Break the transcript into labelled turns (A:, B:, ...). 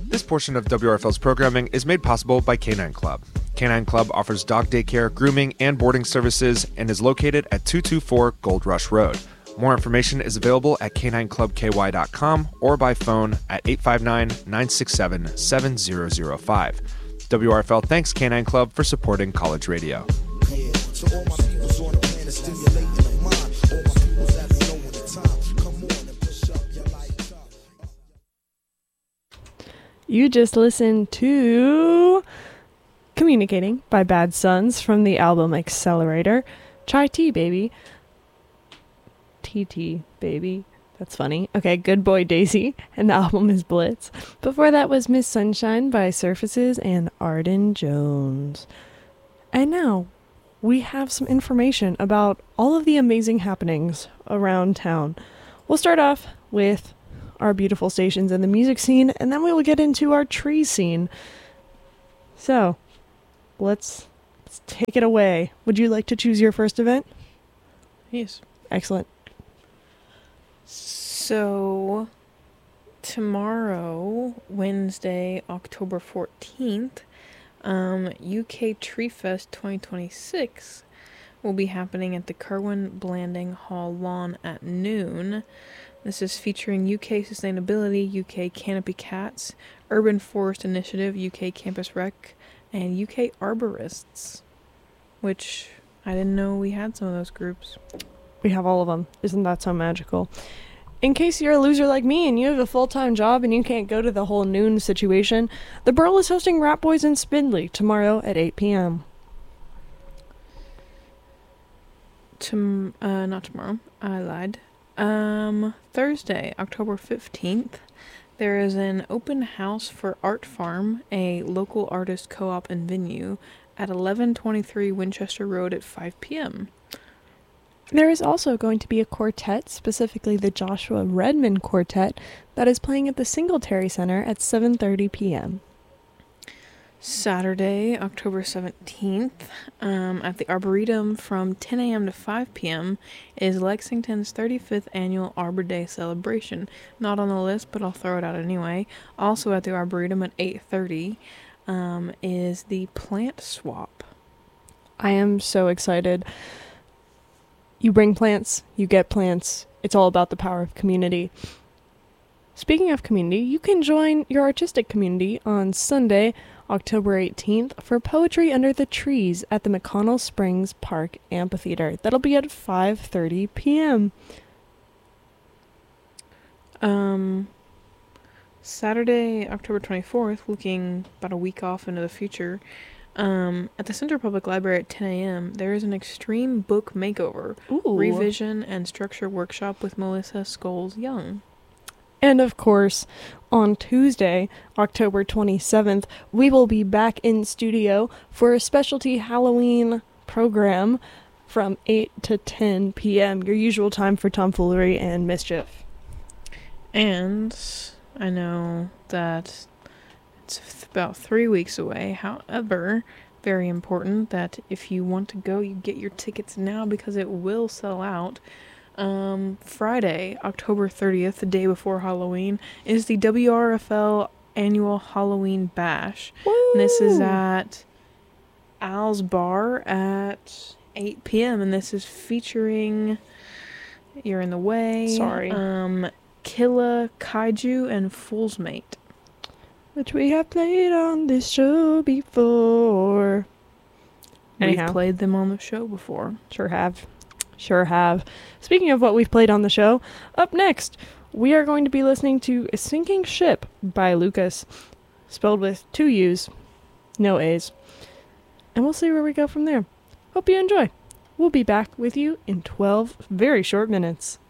A: This portion of WRFL's programming is made possible by Canine Club. Canine Club offers dog daycare, grooming, and boarding services and is located at 224 Gold Rush Road. More information is available at canineclubky.com or by phone at 859-967-7005. WRFL thanks Canine Club for supporting college radio.
B: You just listened to Communicating by Bad Sons from the album Accelerator. Chai Tea, baby. TT, baby. That's funny. Okay, Good Boy Daisy, and the album is Blitz. Before that was Miss Sunshine by Surfaces and Arden Jones. And now, we have some information about all of the amazing happenings around town. We'll start off with our beautiful stations and the music scene, and then we will get into our tree scene. So, let's take it away. Would you like to choose your first event?
C: Yes.
B: Excellent.
C: So, tomorrow, Wednesday, October 14th, UK Tree Fest 2026 will be happening at the Kerwin Blanding Hall lawn at noon. This is featuring UK Sustainability, UK Canopy Cats, Urban Forest Initiative, UK Campus Rec, and UK Arborists, which I didn't know we had some of those groups.
B: We have all of them. Isn't that so magical? In case you're a loser like me and you have a full-time job and you can't go to the whole noon situation, the Burl is hosting Rat Boys in Spindley tomorrow at 8 p.m.
C: Not tomorrow. I lied. Thursday, October 15th, there is an open house for Art Farm, a local artist co-op and venue, at 1123 Winchester Road at 5 p.m.
B: There is also going to be a quartet, specifically the Joshua Redman Quartet, that is playing at the Singletary Center at 7:30 p.m.
C: Saturday, October 17th, at the Arboretum from 10 a.m. to 5 p.m. is Lexington's 35th Annual Arbor Day celebration. Not on the list, but I'll throw it out anyway. Also at the Arboretum at 8:30 is the Plant Swap.
B: I am so excited. You bring plants, you get plants. It's all about the power of community. Speaking of community, you can join your artistic community on Sunday, October 18th, for Poetry Under the Trees at the McConnell Springs Park Amphitheater. That'll be at 5:30 p.m.
C: Saturday, October 24th, looking about a week off into the future, at the Central Public Library at 10 a.m., there is an extreme book makeover, revision, and structure workshop with Melissa Scholes-Young.
B: And of course, on Tuesday, October 27th, we will be back in studio for a specialty Halloween program from 8 to 10 p.m., your usual time for tomfoolery and mischief.
C: And I know that it's about 3 weeks away. However, very important that if you want to go, you get your tickets now because it will sell out. Friday, October 30th, the day before Halloween, is the WRFL annual Halloween Bash.
B: Woo!
C: And this is at Al's Bar at 8 p.m. And this is featuring You're in the Way.
B: Sorry.
C: Killa Kaiju and Fool's Mate,
B: which we have played on this show before. Anyhow.
C: We've played them on the show before.
B: Sure have. Speaking of what we've played on the show, up next, we are going to be listening to A Sinking Ship by Lucas, spelled with 2 U's, no A's. And we'll see where we go from there. Hope you enjoy. We'll be back with you in 12 very short minutes.